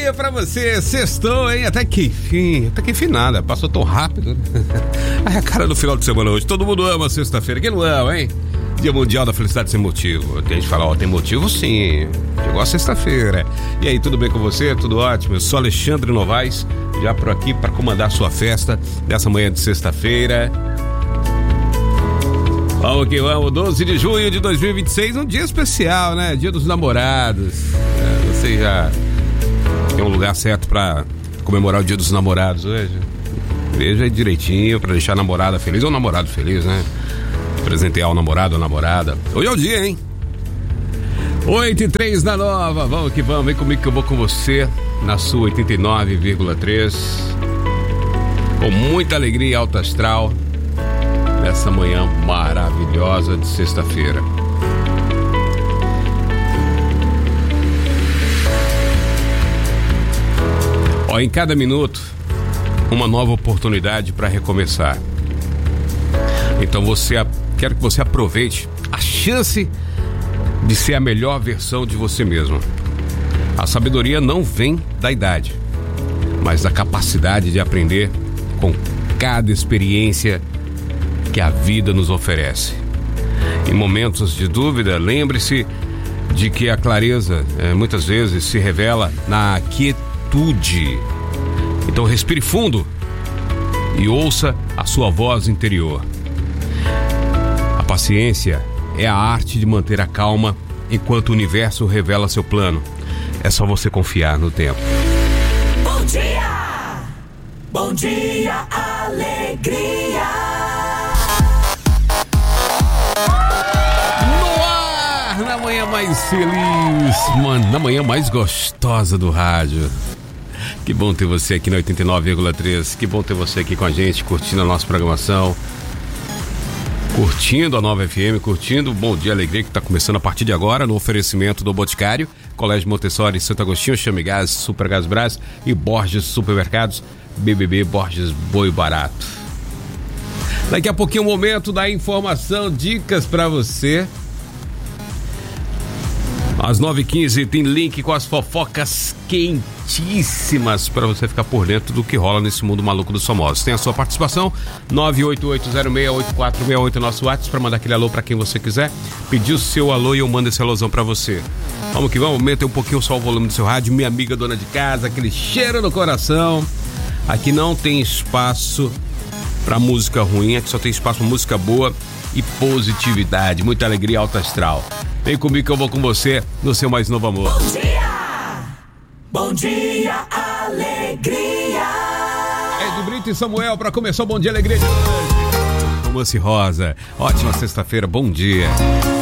dia pra você, sextou, hein? Até que enfim nada, passou tão rápido. Aí a cara do final de semana hoje, todo mundo ama sexta-feira, quem não ama, hein? Dia Mundial da Felicidade Sem Motivo. Tem gente que fala, tem motivo sim, chegou a sexta-feira. E aí, tudo bem com você? Tudo ótimo? Eu sou Alexandre Novaes, já por aqui para comandar sua festa dessa manhã de sexta-feira. Vamos que vamos, 12 de junho de 2026, um dia especial, né? Dia dos namorados. Você já tem um lugar certo pra comemorar o dia dos namorados hoje? Veja aí direitinho pra deixar a namorada feliz ou o namorado feliz, né? Presentear o namorado ou a namorada. Hoje é o dia, hein? 8h03 na Nova. Vamos que vamos, vem comigo que eu vou com você na sua 89,3. Com muita alegria e alto astral nessa manhã maravilhosa de sexta-feira. Ó, em cada minuto, uma nova oportunidade para recomeçar. Então quero que você aproveite a chance de ser a melhor versão de você mesmo. A sabedoria não vem da idade, mas da capacidade de aprender com cada experiência que a vida nos oferece. Em momentos de dúvida, lembre-se de que a clareza muitas vezes se revela na quietude. Então respire fundo e ouça a sua voz interior. A paciência é a arte de manter a calma enquanto o universo revela seu plano. É só você confiar no tempo. Bom dia! Bom dia, alegria! Na manhã mais feliz, mano, na manhã mais gostosa do rádio. Que bom ter você aqui na 89,3. Que bom ter você aqui com a gente, curtindo a nossa programação, curtindo a Nova FM, curtindo o Bom Dia Alegria que está começando a partir de agora no oferecimento do Boticário, Colégio Montessori, Santo Agostinho, Chame Gás, Super Gás Brás e Borges Supermercados, BBB Borges Boi Barato. Daqui a pouquinho o momento da informação, dicas para você. Às 9h15 tem link com as fofocas quentíssimas para você ficar por dentro do que rola nesse mundo maluco dos famosos. Tem a sua participação, 988068468, nosso WhatsApp, para mandar aquele alô para quem você quiser. Pedir o seu alô e eu mando esse alôzão para você. Vamos que vamos, aumenta um pouquinho só o volume do seu rádio, minha amiga dona de casa, aquele cheiro no coração. Aqui não tem espaço para música ruim, aqui só tem espaço para música boa e positividade, muita alegria e alto astral. Vem comigo que eu vou com você no seu mais novo amor. Bom dia! Bom dia, alegria! Ed Brito e Samuel para começar o Bom Dia Alegria de hoje. Romance Rosa, ótima sexta-feira, bom dia.